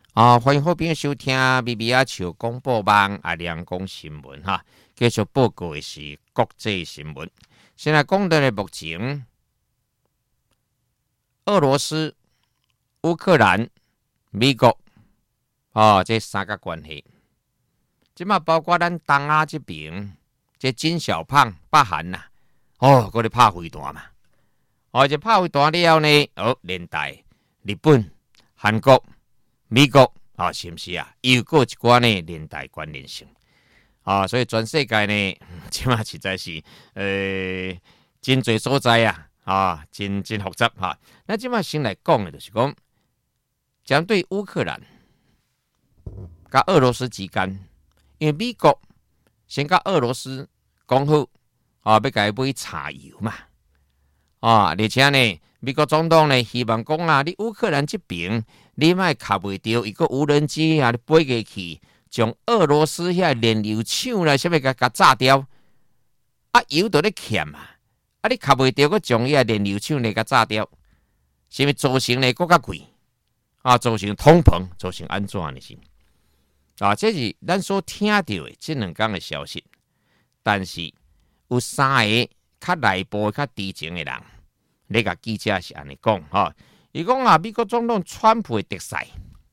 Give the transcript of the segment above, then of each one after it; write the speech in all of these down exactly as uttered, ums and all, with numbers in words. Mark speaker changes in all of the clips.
Speaker 1: 啊，欢迎好朋友收听 B B 啊球广播网啊亮讲新闻哈。继续报告的是国际新闻。现在讲到的目前，俄罗斯、乌克兰、美国哦，这三个关系，即嘛包括咱东亚这边，这金小胖、北韩呐，哦，嗰啲拍飞弹嘛，哦，这拍飞弹了后呢，哦，连带日本、韩国。美国啊，是不是啊？又有一寡呢连带关联性啊，所以全世界呢，即嘛实在是呃真侪所在啊，啊，真真复杂哈。那即嘛先来讲的，就是讲针对乌克兰、甲俄罗斯之间，因为美国先甲俄罗斯讲好啊，要甲伊买柴油嘛，啊，而且呢。美国总统呢，希望讲啊，你乌克兰这边，你莫卡袂到一个无人机啊，飞过去，将俄罗斯遐燃油厂啦，啥物甲甲炸掉，啊油都咧欠啊，啊你卡袂到，佮将遐燃油厂咧甲炸掉，是咪造成咧更加贵啊？造成通膨，造成安怎呢？是啊，这是咱所听到的这两天的消息，但是有三个较内部、较知情的人。你甲记者是安尼讲吼，伊讲啊，美国总统川普的特使，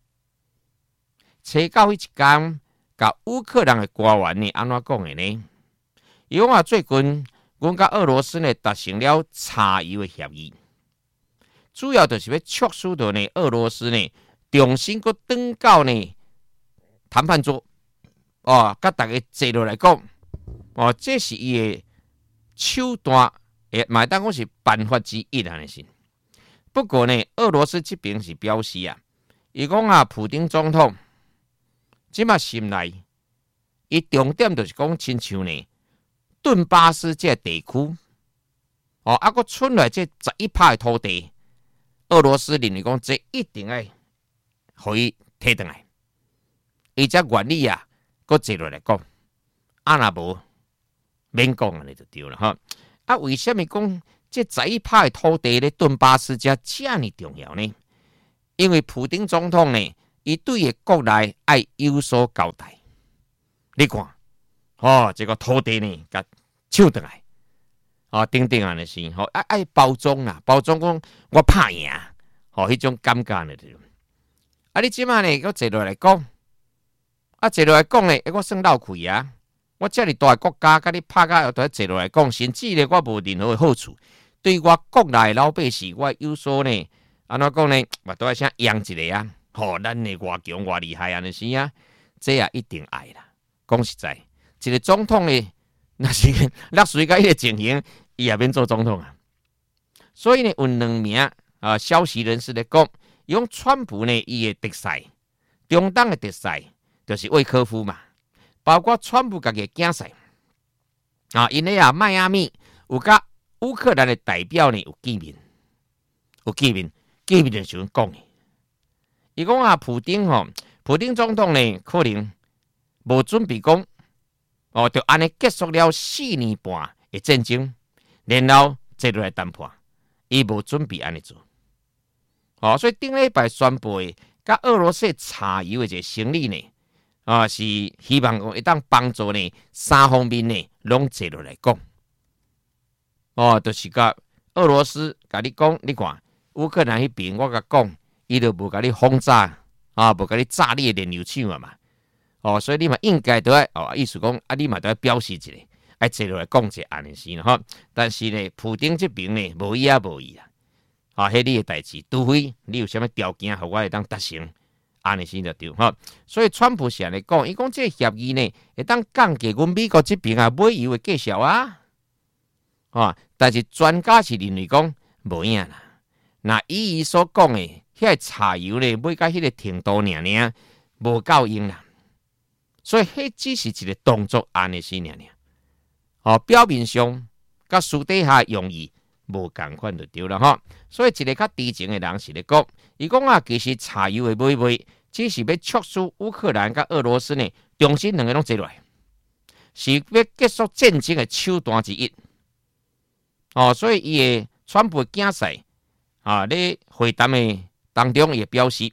Speaker 1: 找到迄一天，甲乌克兰的官员呢安怎讲的呢？伊讲啊，最近阮甲俄罗斯呢达成了柴油的协议，主要就是要促使到呢俄罗斯呢重新搁登到呢谈判桌，哦，甲大家坐落来讲，哦，这是伊的手段。也买当讲是办法之一啊，是。不过呢，俄罗斯这边是表示啊，伊讲啊，普丁总统即马心内，伊重点就是讲，亲像呢，顿巴斯这地区，哦，啊，个剩来这十一趴的土地，俄罗斯认为讲，这一定要可以摕倒来，伊则愿意啊，搁坐落来讲，啊若无免讲安尼就对了哈。啊，为什么讲这十一趴的土地咧，顿巴斯遮这么重要呢？因为普丁总统呢，伊对个国内爱有所交代。你看，哦，这个土地呢，甲抢倒来，哦，等等安尼是，吼、哦，爱爱包装啦，包装讲我拍赢，吼、哦，迄种感觉呢，啊，你即马呢，我坐落来讲，啊，坐落来讲呢，我算闹亏啊。我这么大个国家，甲你拍甲都坐落来讲，甚至呢，我无任何的好处。对我国内老百姓，我有所呢，安怎讲呢？我都要先养一个啊！吼、哦，咱的外强外厉害安尼是啊，这也一定爱啦。讲实在，一个总统呢，那是落水甲迄个情形，伊也免做总统啊。所以呢，有两名啊消息人士咧讲，用川普呢，伊的特使，中党的特使，就是魏科夫嘛。包括川普家己的囝婿啊，因咧啊，迈阿密有甲乌克兰的代表呢有见面，有见面，见面的时阵讲的。伊讲啊，普丁吼，普丁总统呢可能无准备讲，哦，就安尼结束了四年半的战争，然后坐落来谈判，伊无准备安尼做。哦，所以顶礼拜宣布的甲俄罗斯柴油的一个生意呢。啊，是希望讲会当帮助呢三方面呢，拢坐落来讲。哦，就是甲俄罗斯甲你讲，你看乌克兰迄边，我甲讲，伊就无甲你轰炸，啊，无甲你炸你的燃油厂啊嘛。哦，所以你嘛应该都要哦，意思讲啊，你嘛都要表示一下，爱坐落来讲者安尼是啦吼。但是呢，普丁这边呢，无意啊无意啊，啊，迄你的代志，除非你有啥物条件，互我会当达成。安尼先就对哈，所以川普是安尼讲，伊讲这个协议呢，会当降低阮美国这边啊买油的价销啊，啊，但是专家是认为讲无影啦。那以伊所讲的，遐柴油呢买到迄个程度尔尔，无够用啦。所以迄只是一个动作安尼是尔尔，哦，表面上甲私底下用意无共款就对了哈。所以一个较知情的人是咧讲，伊讲啊，其实柴油的买卖。只是要促使乌克兰甲俄罗斯呢，重新两个拢坐落来，是要结束战争的手段之一。哦，所以伊的川普的竞赛啊，咧会谈的当中也表示，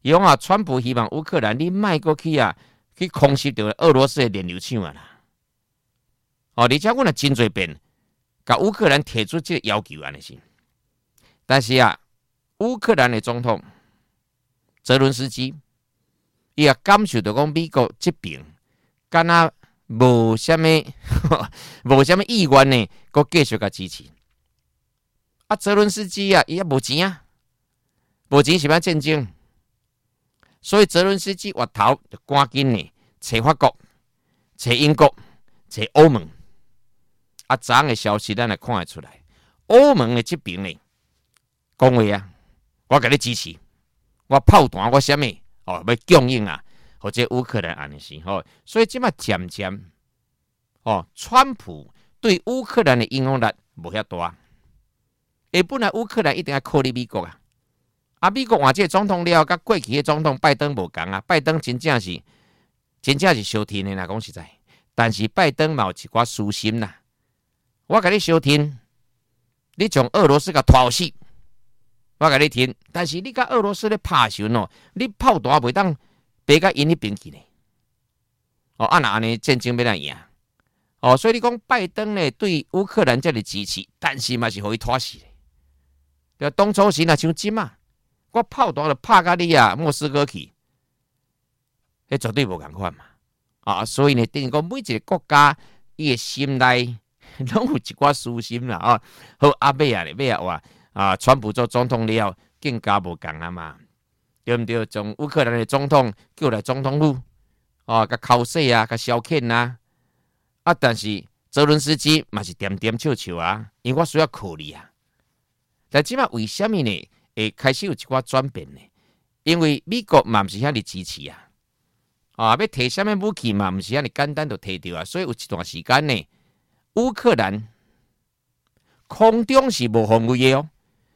Speaker 1: 伊讲啊，川普希望乌克兰你卖过去啊，去空袭到俄罗斯的炼油厂啊啦。哦，而且我若真侪遍，甲乌克兰提出这个要求安尼是。但是啊，乌克兰的总统泽伦斯基，伊也感受到讲美国这边敢若无啥物，无啥物意愿呢，佮继续甲支持。啊，泽伦斯基啊，伊也无钱啊，无钱是要战争。所以泽伦斯基回头就赶紧呢，找法国、找英国、找欧盟。啊，昨昏的消息咱来看得出来，欧盟的这边呢，讲话啊，我给你支持，我炮弹我啥物哦，要供应啊，或者乌克兰安尼是吼，所以即马渐渐哦，川普对乌克兰的影响力无遐大，诶，本来乌克兰一定要靠你美国啊。啊，美国换这总统了，甲过去的总统拜登无共啊。拜登真正是真正是小天的啦，讲实在。但是拜登嘛有一寡私心啦。我甲你小天，你从俄罗斯甲拖死，我甲你听。但是你甲俄罗斯咧拍时哦，你炮弹袂当爬到因迄边去呢。哦，啊那安尼战争要怎赢？哦，所以你讲拜登呢对乌克兰这里支持，但是嘛是互伊拖死的。就当初时若像今啊。我炮弹就拍到你啊，莫斯科去，迄绝对无共款嘛。啊，所以呢，等于讲每一个国家伊的心内拢有一寡私心啦啊。好，阿尾啊，尾啊话啊，川普做总统了，更加无共啊嘛，对毋对？从乌克兰的总统叫来总统府，哦，甲敲死啊，甲消遣啊。啊，但是泽伦斯基嘛是点点笑笑啊，因为我需要靠你啊。但即马为什么呢？会开始有一寡转变呢，因为美国嘛毋是遐尼支持啊，啊，要摕啥物武器嘛毋是遐尼简单就摕到啊，所以有一段时间呢，乌克兰空中是无防卫的哦，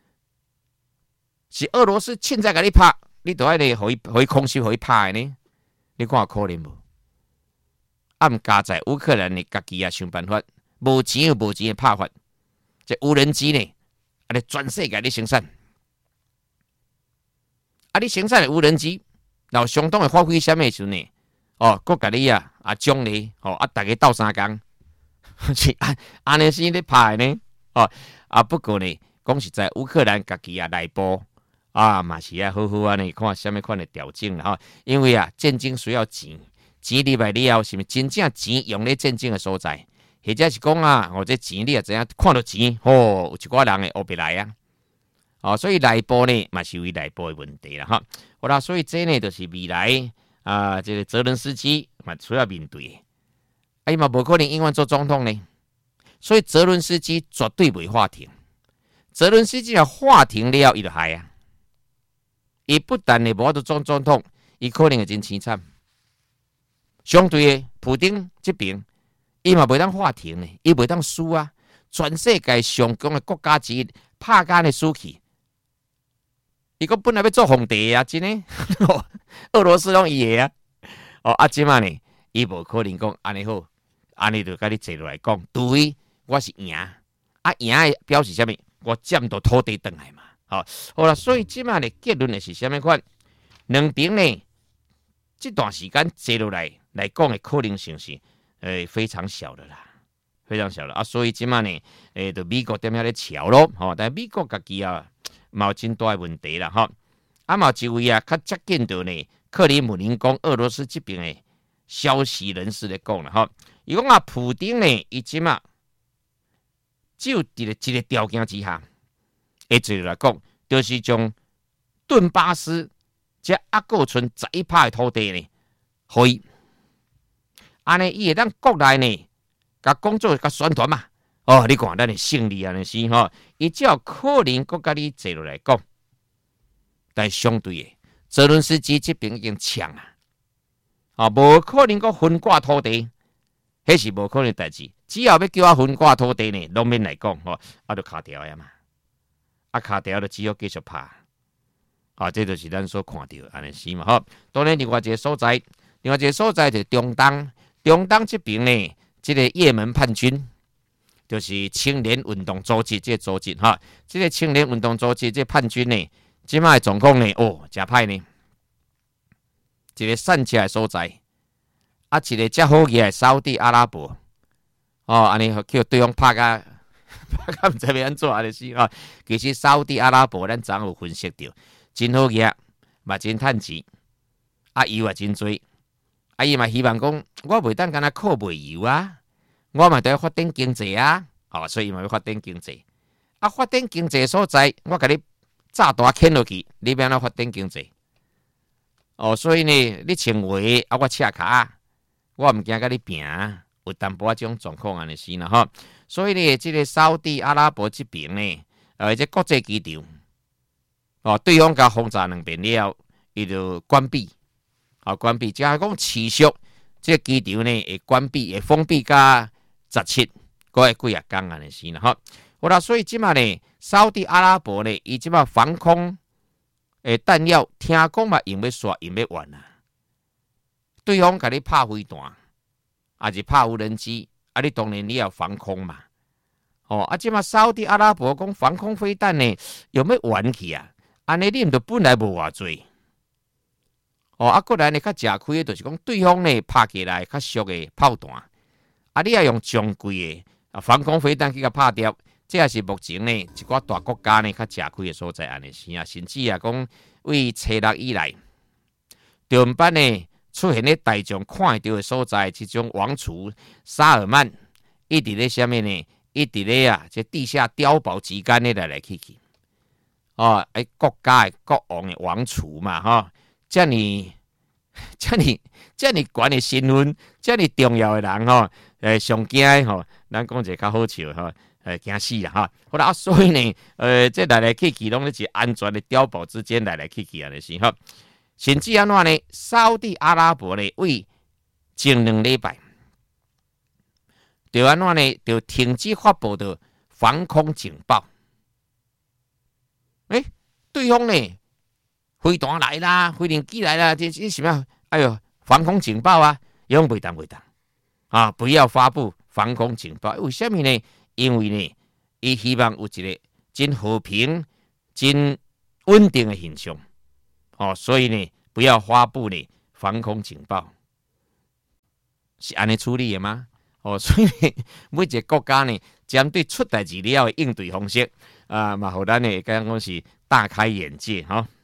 Speaker 1: 是俄罗斯凊彩甲你拍，你都爱咧互伊互伊空袭互伊拍的呢，你看可能无？暗加在乌克兰呢家己啊想办法，无钱有无钱的拍法，这无人机呢，啊咧全世界咧生产。啊！你生产的无人机，然后相当的发挥什么时候呢？哦，国甲你啊啊奖励哦啊，大家斗相共，是安安尼是咧拍呢？哦啊，不过呢，讲实在，乌克兰家己啊内部啊嘛是啊好好安尼看什么款的调整啦哈。因为啊，战争需要钱，钱入来了后，是毋是真正钱用咧战争的所在？或者是讲啊，或者钱你也知影看到钱，哦，有一寡人会学不来啊。哦，所以内部呢，嘛是为内部的问题啦，哈。好啦，所以这呢，就是未来啊、呃，这个泽伦斯基嘛需要面对的。哎嘛，无可能永远做总统呢，所以泽伦斯基绝对袂法庭。泽伦斯基若法庭了，伊就害啊！伊不但呢无法度做总统，伊可能会真凄惨。相对的，普丁这边，伊嘛袂当法庭呢，伊袂当输啊！全世界上强的国家之一，拍干的输去。伊个本来要做皇帝啊，真诶，俄罗斯拢伊个啊。哦，啊，即马呢，伊无可能讲安尼好，安尼就甲你坐落来讲，除非我是赢，啊赢诶表示啥物？我占到土地转来嘛。好，好啦，所以即马呢结论是啥物款？两边呢，这段时间坐落来来讲的可能性是诶非常小的啦，非常小的啊。所以即马呢，诶，就美国踮遐咧瞧咯，吼，但美国家己啊。嘛有真大的问题啦，吼！啊，嘛有一位啊，较接近到呢，克里姆林宫俄罗斯这边的消息人士咧讲啦，吼！伊讲啊，普丁呢，伊即嘛只有伫咧一个条件之下，会做来讲，就是将顿巴斯这阿个村十一趴的土地呢，互伊，安尼伊会当国内呢，甲工作甲宣传嘛。哦，你看咱的胜利安尼是吼，伊只有可能搁甲你坐落来讲，但相对的，泽伦斯基这边已经呛啊，啊，无可能搁分割土地，迄是无可能代志。只要要叫我分割土地呢，农民来讲吼，啊，就卡掉呀嘛，啊，卡掉就只有继续拍，啊，这就是咱所看到安尼是嘛吼。当然，另外一个所在，另外一个所在就是中东，中东这边呢，这个也门叛军。就是青年运动组织，这个组织哈，这个青年运动组织，这个叛军呢，即卖总共呢，哦，真歹呢。 一个散车的所在，啊，一个遮好嘅的沙特阿拉伯，哦，安尼叫对方拍甲拍甲毋知要安怎安尼是吼。其实沙特阿拉伯咱昨有分析到，真好嘅，嘛真趁钱，啊油也真多，啊伊嘛希望讲，我袂当干那靠卖油啊，我嘛都要发展经济啊，哦，所以伊嘛要发展经济。啊，发展经济所在，我甲你炸大牵落去，你要安怎发展经济？哦，所以呢，你穿话啊，我赤卡，我毋惊甲你拼，有淡薄仔种状况安尼是啦吼。所以呢，即、這個沙特阿拉伯这边呢，呃，即国际机场，哦，对方甲轰炸两遍了，伊就关闭，啊、哦，关闭，即係讲持续，即、這個机场呢会关闭，会封闭甲十七，嗰个几啊天安尼是啦吼。好啦，所以即马呢，沙特阿拉伯呢，伊即马防空诶弹药，听讲嘛用要煞用要完啊。对方甲你拍飞弹，还是拍无人机，啊，你当然你要防空嘛。哦，啊，即马沙特阿拉伯讲防空飞弹呢，有没有完去啊？安尼你毋就本来无偌济。哦，啊，过来呢较食亏诶，就是讲对方呢拍起来较俗诶炮弹，啊，你要用上贵诶啊防空飞弹去甲拍掉。这也是目前呢一寡大国家呢较吃亏的所在，安尼是啊，甚至啊讲为七六以来，中班呢出现咧大众看到的所在，即种王储沙尔曼一直咧下面呢，一直咧啊，这地下碉堡之间咧来来去去，哦，诶，国家的国王的王储嘛，吼、哦，这尼这尼这尼悬的身份，这尼重要的人吼，诶，上惊的吼，咱讲一个较好笑吼。呃，惊死啊！哈，好啦，啊，所以呢，呃，这来来去去，拢咧是安全的碉堡之间来来去去安尼是哈。甚至安怎呢？沙特阿拉伯呢，为前两礼拜，就安怎呢？就停止发布的防空警报。诶、欸，对方呢，飞弹来啦，飞行机来啦，这这什么？哎呦，防空警报啊，用袂当袂当啊！不要发布防空警报，为什么呢？因为呢，伊希望有一个真和平、真稳定的现象，哦，所以呢，不要发布呢防空警报，是安尼处理的吗？哦，所以呢，每一个国家呢，针对出代志了的应对方式，啊，嘛，互咱呢，讲讲是大开眼界，哈、哦。